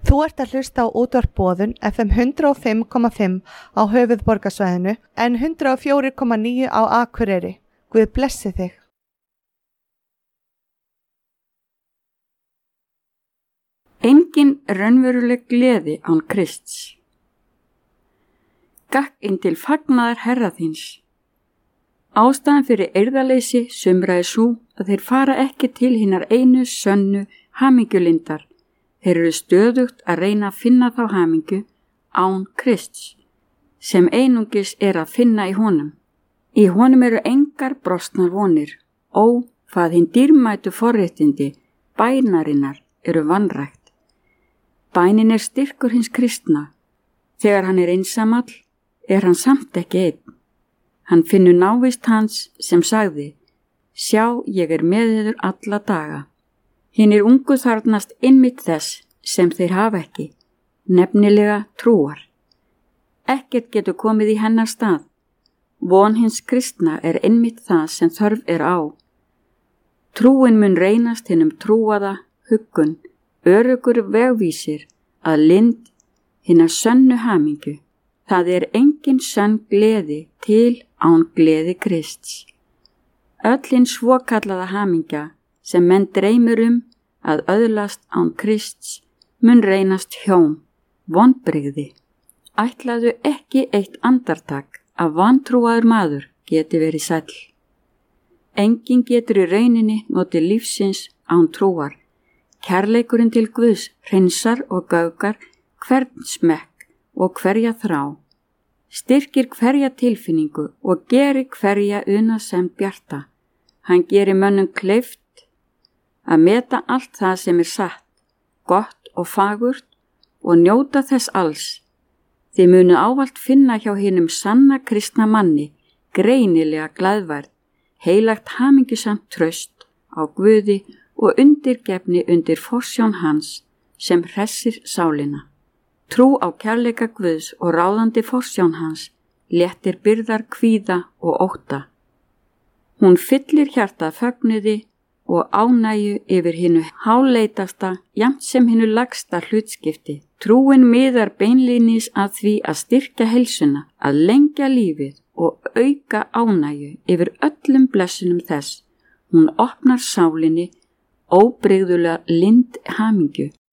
Þú ert að hlusta á útvarp Boðun FM 105,5 á höfuðborgarsvæðinu en 104,9 á Akureyri. Guð blessi þig. Engin raunveruleg gleði án Krists. Gakk inn til fagnaðar Herra þíns. Ástæðan fyrir eirðarleysi sumra sú að þeir fara ekki til hinnar einu sönnu hamingjulindar. Þeir eru stöðugt að reyna að finna þá hamingju án Krists, sem einungis að finna í honum. Í honum eru engar brostnar vonir, hvað hinn dýrmætu forréttindi, bænarinnar eru vanrækt. Bænin styrkur hins kristna. Þegar hann einsamall, hann samt ekki einn. Hann finnur návist hans sem sagði, sjá, ég með yður alla daga. Hinir ungu þarfnast einmitt þess sem þeir hafa ekki, nefnilega trúar. Ekkert getur komið í hennar stað. Von hins kristna einmitt það sem þörf á. Trúin mun reynast hinum trúaða huggun, öruggur vegvísir að lind hinnar sönnu hamingju. Það engin sönn gleði til án gleði Krists. Öll hinn svokallaða hamingja sem menn dreymir að öðlast án Krists mun reynast hjóm, vonbrigði. Ætlaðu ekki eitt andartak að vantrúaður maður geti verið sæll. Enginn getur í rauninni notið lífsins án trúar. Kærleikurinn til Guðs hreinsar og gaugar hvern smekk og hverja þrá. Styrkir hverja tilfinningu og gerir hverja sem bjarta. Hann gerir mönnum kleift að meta allt það sem satt, gott og fagurt og njóta þess alls. Þið munu ávallt finna hjá hinum sanna kristna manni greinilega glaðværð, heilagt hamingjusamt traust á Guði og undirgefni undir forsjón hans sem hressir sálina. Trú á kærleika Guðs og ráðandi forsjón hans léttir byrðar kvíða og ótta. Hún fyllir hjartað fögnuði og ánægju yfir hinu háleitasta jafnt sem hinu lagsta hlutskipti. Trúin miðar beinlínis að því að styrkja heilsuna, að lengja lífið og auka ánægju yfir öllum blessunum þess. Hún opnar sálinni óbrigðulega lind hamingju